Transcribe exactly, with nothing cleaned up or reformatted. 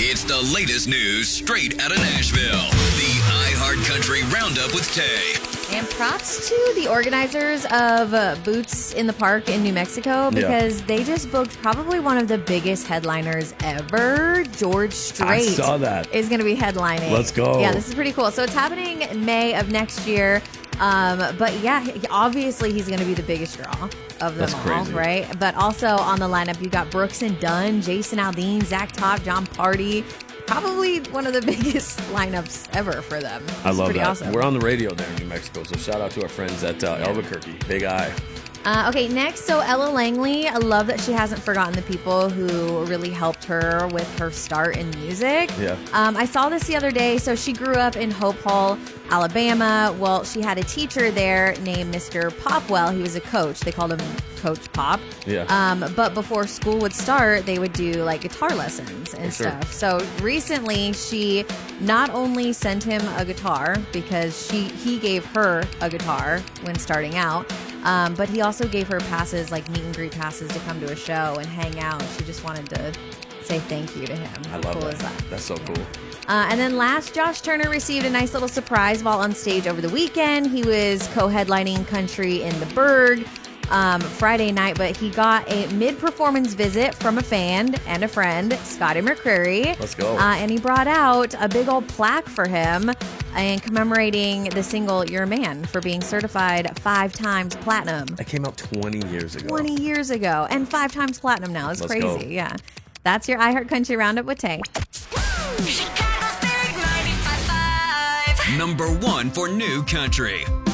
It's the latest news straight out of Nashville. The iHeartCountry Roundup with Tay. And props to the organizers of uh, Boots in the Park in New Mexico because yeah. they just booked probably one of the biggest headliners ever. George Strait I saw that. is going to be headlining. Let's go. Yeah, this is pretty cool. So it's happening in May of next year. Um, but yeah, obviously he's going to be the biggest draw of them That's all, crazy. Right? But also on the lineup, you've got Brooks and Dunn, Jason Aldean, Zach Top, John Party. Probably one of the biggest lineups ever for them. It's I love pretty that. Awesome. We're on the radio there in New Mexico, so shout out to our friends at uh, Yeah. Albuquerque. Big Eye. Uh, okay, next, so Ella Langley. I love that she hasn't forgotten the people who really helped her with her start in music. Yeah. Um, I saw this the other day. So she grew up in Hope Hall, Alabama. Well, she had a teacher there named Mister Popwell. He was a coach. They called him Coach Pop. Yeah. Um, but before school would start, they would do like guitar lessons and For sure. stuff. So recently, she not only sent him a guitar because she he gave her a guitar when starting out, um, but he also gave her passes, like meet and greet passes, to come to a show and hang out. She just wanted to say thank you to him. I How love cool that. is that? That's so cool. Uh, and then last, Josh Turner received a nice little surprise while on stage over the weekend. He was co-headlining Country in the Berg um, Friday night, but he got a mid-performance visit from a fan and a friend, Scotty McCreery. Let's go. Uh, and he brought out a big old plaque for him and commemorating the single You're a Man for being certified five times platinum. That came out twenty years ago. twenty years ago. And five times platinum now. It's Let's crazy. go. Yeah. That's your iHeartCountry Roundup with Tay. Number one for new country.